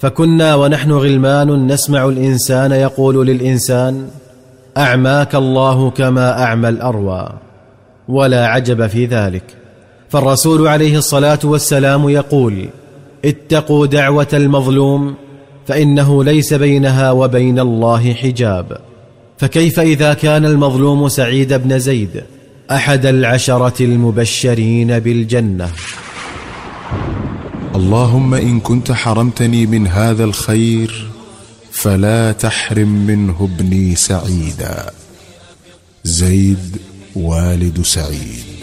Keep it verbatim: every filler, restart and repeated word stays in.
فكنا ونحن غلمان نسمع الإنسان يقول للإنسان: أعماك الله كما أعمى الأروى. ولا عجب في ذلك، فالرسول عليه الصلاة والسلام يقول: اتقوا دعوة المظلوم فإنه ليس بينها وبين الله حجاب. فكيف إذا كان المظلوم سعيد بن زيد أحد العشرة المبشرين بالجنة؟ اللهم إن كنت حرمتني من هذا الخير فلا تحرم منه ابني سعيدا. زيد والد سعيد.